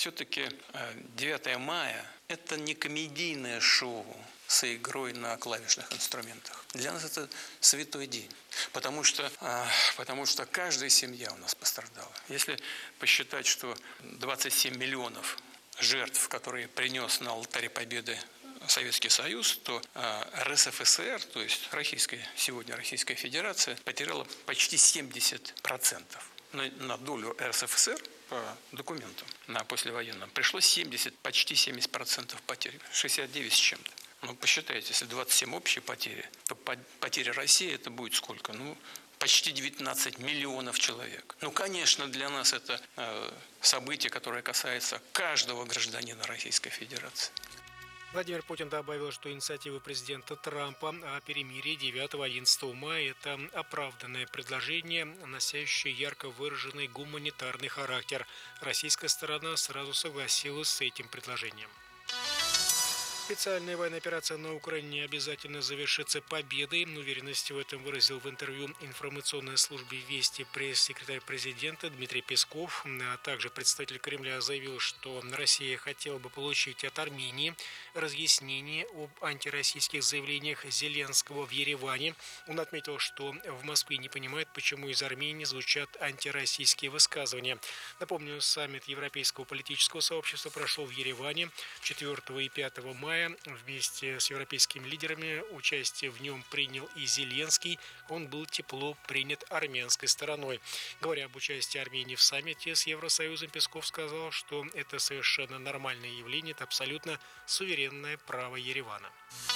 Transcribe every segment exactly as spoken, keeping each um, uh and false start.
все-таки девятое мая – это не комедийное шоу с игрой на клавишных инструментах. Для нас это святой день, потому что, потому что каждая семья у нас пострадала. Если посчитать, что двадцать семь миллионов жертв, которые принес на алтаре Победы Советский Союз, то эр эс эф эс эр, то есть Российская, сегодня Российская Федерация, потеряла почти семьдесят процентов. На, на долю эр эс эф эс эр по документам на послевоенном пришлось семьдесят, почти семьдесят процентов потерь, шестьдесят девять с чем-то. Ну, посчитайте, если двадцать семь общие потери, то потери России это будет сколько? Ну, почти девятнадцать миллионов человек. Ну, конечно, для нас это э, событие, которое касается каждого гражданина Российской Федерации. Владимир Путин добавил, что инициатива президента Трампа о перемирии девятого-одиннадцатого мая – это оправданное предложение, носящее ярко выраженный гуманитарный характер. Российская сторона сразу согласилась с этим предложением. Специальная военная операция на Украине обязательно завершится победой. Уверенность в этом выразил в интервью информационной службе «Вести» пресс-секретарь президента Дмитрий Песков. А также представитель Кремля заявил, что Россия хотела бы получить от Армении разъяснение об антироссийских заявлениях Зеленского в Ереване. Он отметил, что в Москве не понимают, почему из Армении звучат антироссийские высказывания. Напомню, саммит Европейского политического сообщества прошел в Ереване четвёртого и пятого мая. Вместе с европейскими лидерами участие в нем принял и Зеленский. Он был тепло принят армянской стороной. Говоря об участии Армении в саммите с Евросоюзом, Песков сказал, что это совершенно нормальное явление, это абсолютно суверенное право Еревана.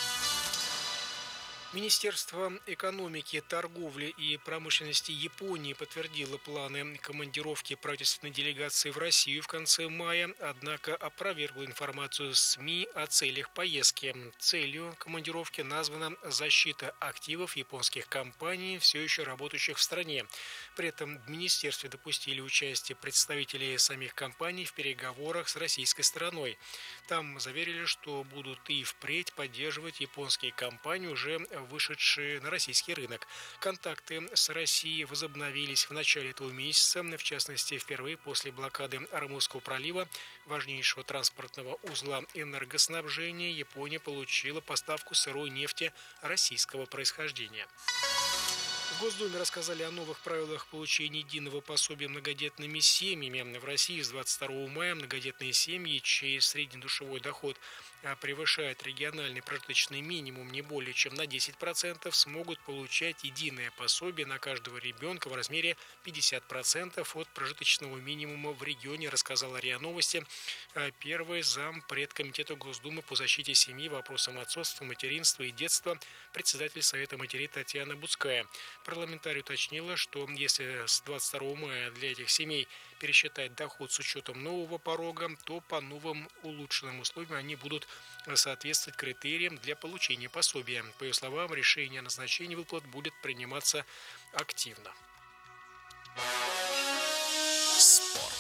Министерство экономики, торговли и промышленности Японии подтвердило планы командировки правительственной делегации в Россию в конце мая, однако опровергло информацию СМИ о целях поездки. Целью командировки названа защита активов японских компаний, все еще работающих в стране. При этом в министерстве допустили участие представителей самих компаний в переговорах с российской стороной. Там заверили, что будут и впредь поддерживать японские компании, уже вышедшие на российский рынок. Контакты с Россией возобновились в начале этого месяца, в частности, впервые после блокады Ормузского пролива, важнейшего транспортного узла энергоснабжения. Япония получила поставку сырой нефти российского происхождения. В Госдуме рассказали о новых правилах получения единого пособия многодетными семьями. В России с двадцать второго мая многодетные семьи, чей среднедушевой доход превышает региональный прожиточный минимум не более чем на десять процентов, смогут получать единое пособие на каждого ребенка в размере пятьдесят процентов от прожиточного минимума в регионе, рассказала РИА Новости первый зампред Комитета Госдумы по защите семьи, вопросам отцовства, материнства и детства, председатель Совета матерей Татьяна Буцкая. Парламентарий уточнила, что если с двадцать второго мая для этих семей пересчитать доход с учетом нового порога, то по новым улучшенным условиям они будут соответствовать критериям для получения пособия. По ее словам, решение о назначении выплат будет приниматься активно. Спорт.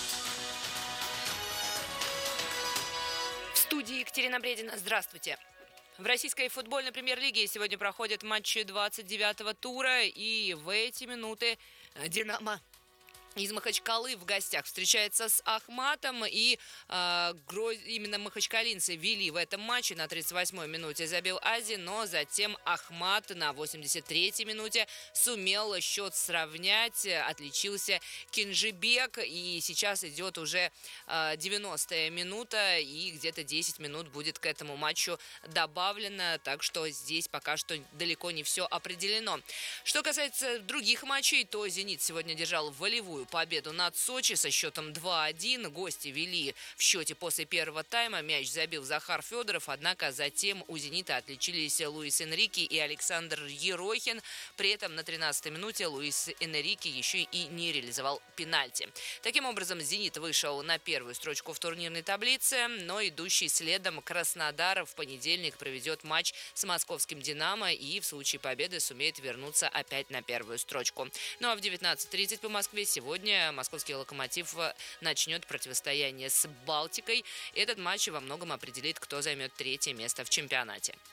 В студии Екатерина Бредина. Здравствуйте. В российской футбольной премьер-лиге сегодня проходят матчи двадцать девятого тура, и в эти минуты «Динамо» из Махачкалы в гостях встречается с Ахматом, и э, именно махачкалинцы вели в этом матче. На тридцать восьмой минуте забил Ази, но затем Ахмат на восемьдесят третьей минуте сумел счет сравнять, отличился Кинжибек, и сейчас идет уже э, девяностая минута, и где-то десять минут будет к этому матчу добавлено, так что здесь пока что далеко не все определено. Что касается других матчей, то «Зенит» сегодня держал волевую победу над Сочи со счетом два один. Гости вели в счете после первого тайма. Мяч забил Захар Федоров, однако затем у «Зенита» отличились Луис Энрике и Александр Ерохин. При этом на тринадцатой минуте Луис Энрике еще и не реализовал пенальти. Таким образом, «Зенит» вышел на первую строчку в турнирной таблице, но идущий следом Краснодар в понедельник проведет матч с московским «Динамо» и в случае победы сумеет вернуться опять на первую строчку. Ну а в девятнадцать тридцать по Москве сегодня Сегодня московский «Локомотив» начнет противостояние с «Балтикой». Этот матч во многом определит, кто займет третье место в чемпионате.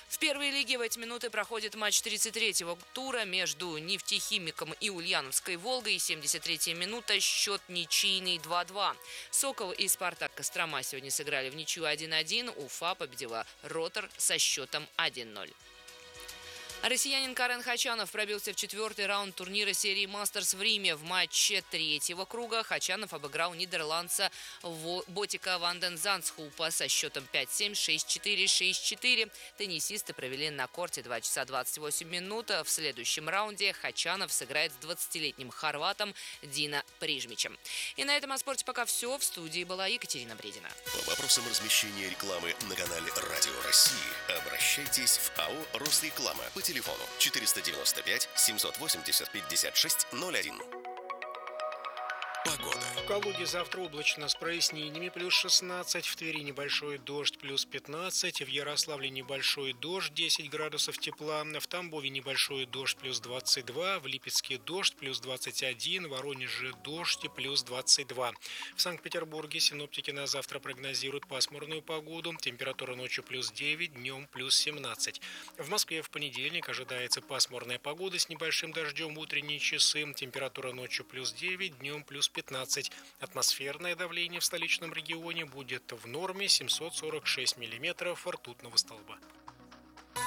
В первой лиге в эти минуты проходит матч тридцать третьего тура между «Нефтехимиком» и «Ульяновской Волгой». семьдесят третья минута, счет ничейный два-два. «Сокол» и «Спартак» Кострома сегодня сыграли в ничью один-один. Уфа победила «Ротор» со счетом один-ноль. Россиянин Карен Хачанов пробился в четвертый раунд турнира серии «Мастерс» в Риме. В матче третьего круга Хачанов обыграл нидерландца Ботика ван ден Зандсхулпа со счетом пять-семь, шесть-четыре, шесть-четыре. Теннисисты провели на корте два часа двадцать восемь минут. В следующем раунде Хачанов сыграет с двадцатилетним хорватом Дино Прижмичем. И на этом о спорте пока все. В студии была Екатерина Бредина. По вопросам размещения рекламы на канале «Радио России» обращайтесь в АО «Росреклама» по телефону четыреста девяносто пять семьсот восемьдесят пятьдесят шесть ноль один. Погода. В Калуге завтра облачно с прояснениями, плюс шестнадцать, в Твери небольшой дождь, плюс пятнадцать, в Ярославле небольшой дождь, десять градусов тепла, в Тамбове небольшой дождь, плюс двадцать два, в Липецке дождь, плюс двадцать один, в Воронеже дождь, плюс двадцать два. В Санкт-Петербурге синоптики на завтра прогнозируют пасмурную погоду, температура ночью плюс девять, днем плюс семнадцать. В Москве в понедельник ожидается пасмурная погода с небольшим дождем в утренние часы, температура ночью плюс девять, днем плюс пятнадцать. Атмосферное давление в столичном регионе будет в норме семьсот сорок шесть миллиметров ртутного столба.